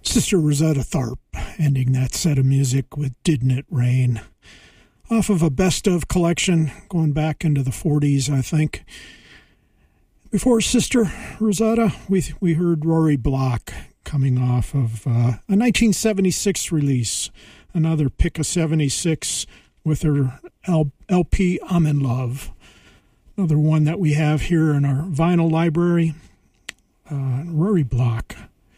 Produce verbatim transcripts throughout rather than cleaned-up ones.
Sister Rosetta Tharpe ending that set of music with Didn't It Rain, off of a best of collection going back into the forties, I think. Before Sister Rosetta, we we heard Rory Block coming off of uh, a nineteen seventy-six release, another pick of seventy-six with her L- LP I'm in Love, another one that we have here in our vinyl library. Uh, Rory Block.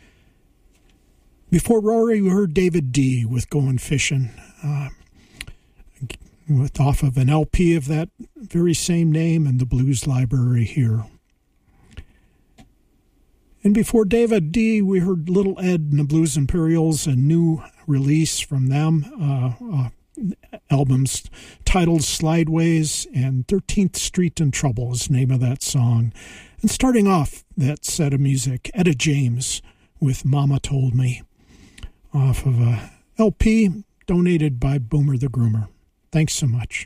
Before Rory, we heard David D. with Going Fishing, uh, with off of an L P of that very same name in the Blues Library here. And before David D., we heard Little Ed and the Blues Imperials, a new release from them, uh, uh, albums titled Slideways, and thirteenth Street in Trouble is the name of that song. And starting off that set of music, Etta James with Mama Told Me, off of a L P donated by Boomer the Groomer. Thanks so much.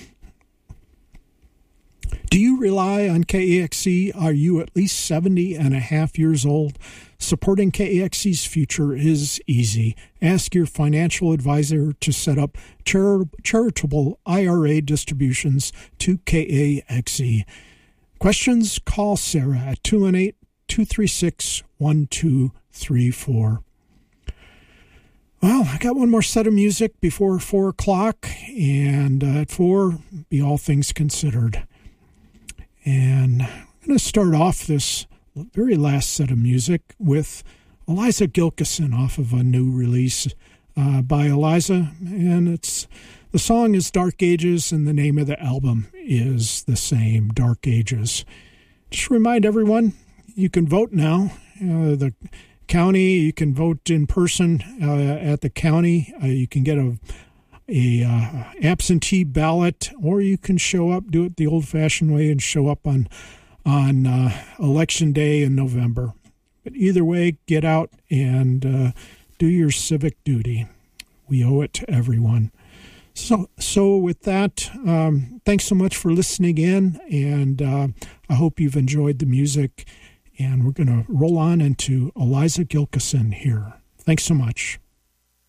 Do you rely on K A X C? Are you at least seventy and a half years old? Supporting K A X C's future is easy. Ask your financial advisor to set up char- charitable I R A distributions to K A X C. Questions? Call Sarah at two one eight, two three six, one two three four. Well, I got one more set of music before four o'clock, and uh, at four, be All Things Considered. And I'm going to start off this very last set of music with Eliza Gilkyson off of a new release uh, by Eliza, and it's the song is Dark Ages, and the name of the album is the same, Dark Ages. Just remind everyone, you can vote now. Uh, the county, you can vote in person uh, at the county. Uh, you can get a a uh, absentee ballot, or you can show up, do it the old-fashioned way, and show up on on uh, election day in November. But either way, get out and uh, do your civic duty. We owe it to everyone. So, so with that, um, thanks so much for listening in, and uh, I hope you've enjoyed the music. And we're going to roll on into Eliza Gilkyson here. Thanks so much.